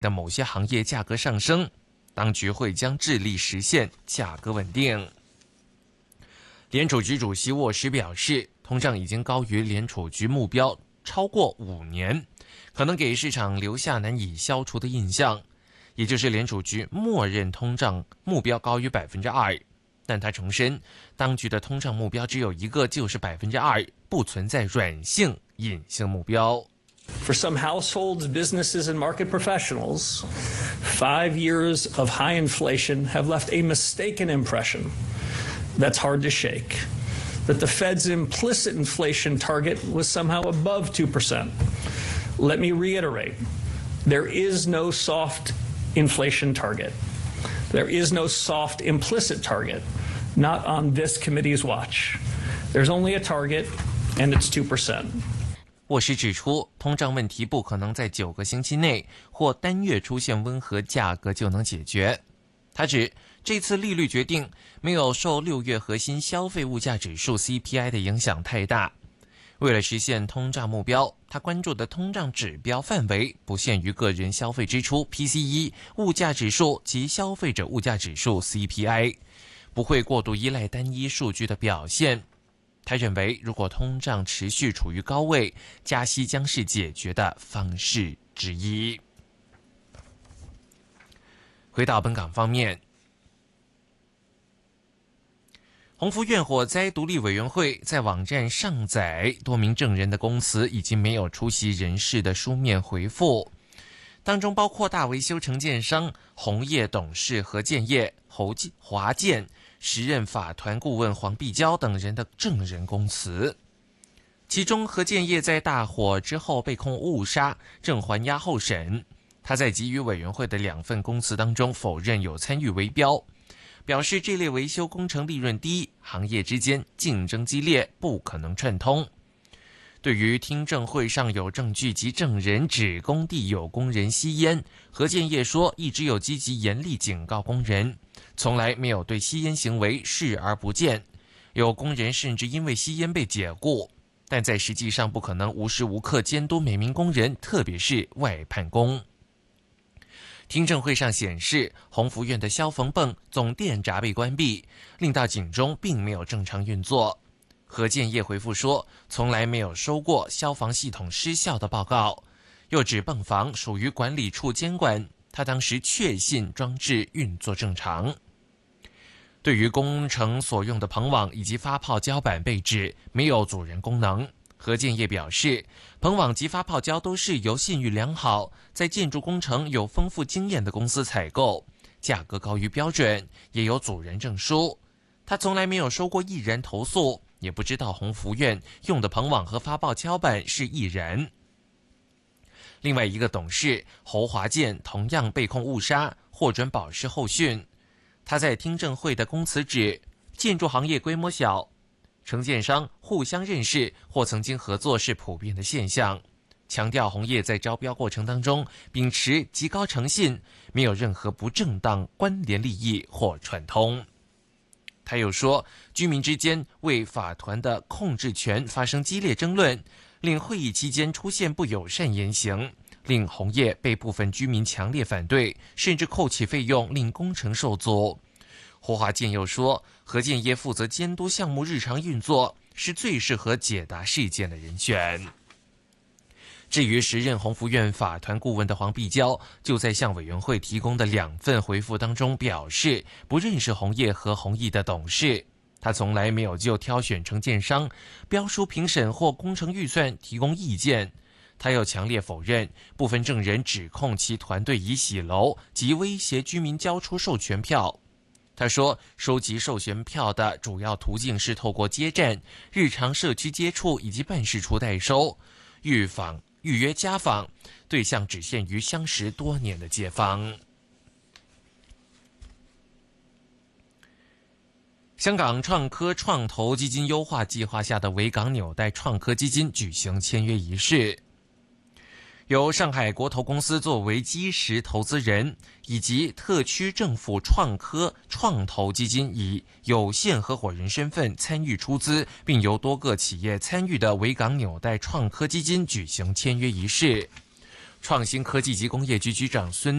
的某些行业价格上升，当局会将致力实现价格稳定。联储局主席沃什表示，通胀已经高于联储局目标超过5年，可能给市场留下难以消除的印象，也就是联储局默认通胀目标高于 2%， 但他重申，当局的通胀目标只有一个，就是 2%， 不存在软性、隐性目标。 For some households, businesses, and market professionals, 5 years of high inflation have left a mistaken impression that's hard to shake, that the Fed's implicit inflation target was somehow above 2%. Let me reiterate, there is no soft inflation target. There is no soft implicit target, not on this committee's watch. There's only a target, and it's 2%. 沃什指出，通胀问题不可能在9个星期内或单月出现温和价格就能解决。他指，这次利率决定没有受6月核心消费物价指数 CPI 的影响太大。为了实现通胀目标，他关注的通胀指标范围不限于个人消费支出 PCE、物价指数及消费者物价指数 CPI， 不会过度依赖单一数据的表现。他认为，如果通胀持续处于高位，加息将是解决的方式之一。回到本港方面，鸿福苑火灾独立委员会在网站上载多名证人的供词，已经没有出席人士的书面回复，当中包括大维修承建商鸿业董事何建业、华建、时任法团顾问黄碧娇等人的证人供词。其中何建业在大火之后被控误杀，正还押候审。他在给予委员会的2份供词当中否认有参与围标，表示这类维修工程利润低，行业之间竞争激烈，不可能串通。对于听证会上有证据及证人指工地有工人吸烟，何建业说一直有积极严厉警告工人，从来没有对吸烟行为视而不见，有工人甚至因为吸烟被解雇，但在实际上不可能无时无刻监督每名工人，特别是外判工。听证会上显示，鸿福苑的消防泵总电闸被关闭，令到警钟并没有正常运作。何建业回复说，从来没有收过消防系统失效的报告，又指泵房属于管理处监管，他当时确信装置运作正常。对于工程所用的棚网以及发泡胶板被指没有阻燃功能，何建业表示，棚网及发泡胶都是由信誉良好、在建筑工程有丰富经验的公司采购，价格高于标准，也有阻燃证书。他从来没有收过易燃投诉，也不知道鸿福苑用的棚网和发泡胶板是易燃。另外一个董事侯华健同样被控误杀，获准保释候讯。他在听证会的供词指，建筑行业规模小，承建商互相认识或曾经合作是普遍的现象，强调鸿业在招标过程当中秉持极高诚信，没有任何不正当关联利益或串通。他又说，居民之间为法团的控制权发生激烈争论，令会议期间出现不友善言行，令鸿业被部分居民强烈反对，甚至扣起费用，令工程受阻。霍华健又说，何建业负责监督项目日常运作，是最适合解答事件的人选。至于时任鸿福苑法团顾问的黄碧娇，就在向委员会提供的2份回复当中表示，不认识鸿业和鸿毅的董事，他从来没有就挑选承建商、标书评审或工程预算提供意见。他又强烈否认部分证人指控其团队以洗楼及威胁居民交出授权票。他说，收集授权票的主要途径是透过街站、日常社区接触以及办事处代收，预约家访，对象只限于相识多年的街坊。香港创科创投基金优化计划下的维港纽带创科基金举行签约仪式，由上海国投公司作为基石投资人，以及特区政府创科创投基金以有限合伙人身份参与出资，并由多个企业参与的维港纽带创科基金举行签约仪式。 创新科技及工业局局长孙